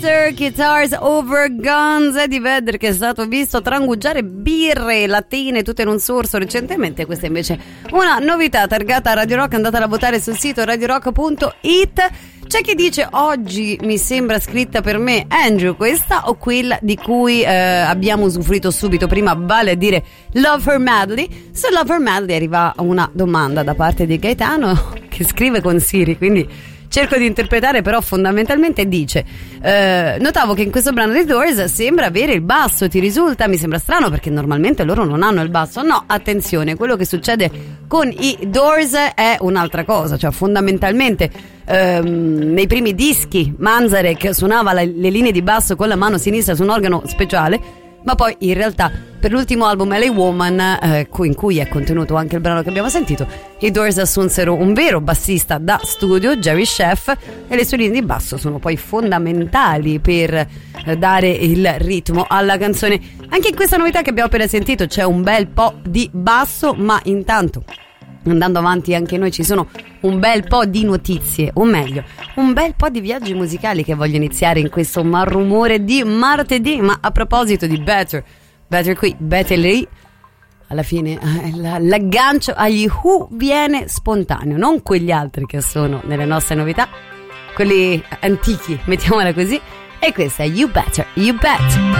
Guitars Over Guns, Eddie Vedder, che è stato visto trangugiare birre latine tutte in un sorso recentemente. Questa è invece una novità targata a Radio Rock. Andatela a votare sul sito radiorock.it. C'è chi dice: oggi mi sembra scritta per me. Andrew, questa o quella di cui abbiamo usufruito subito prima, vale a dire Love Her Madly? Su Love Her Madly arriva una domanda da parte di Gaetano, che scrive con Siri, quindi cerco di interpretare, però fondamentalmente dice: notavo che in questo brano dei Doors sembra avere il basso, ti risulta? Mi sembra strano perché normalmente loro non hanno il basso. No, attenzione, quello che succede con i Doors è un'altra cosa, cioè fondamentalmente nei primi dischi Manzarek suonava le linee di basso con la mano sinistra su un organo speciale, ma poi in realtà per l'ultimo album LA Woman, in cui è contenuto anche il brano che abbiamo sentito, i Doors assunsero un vero bassista da studio, Jerry Scheff, e le sue linee di basso sono poi fondamentali per dare il ritmo alla canzone. Anche in questa novità che abbiamo appena sentito c'è un bel po' di basso, ma intanto, andando avanti anche noi, ci sono un bel po' di notizie, o meglio un bel po' di viaggi musicali che voglio iniziare in questo malrumore di martedì. Ma a proposito di Better qui, Better lì, alla fine l'aggancio agli Who viene spontaneo, non quegli altri che sono nelle nostre novità, quelli antichi, mettiamola così. E questa è You Better, You Bet.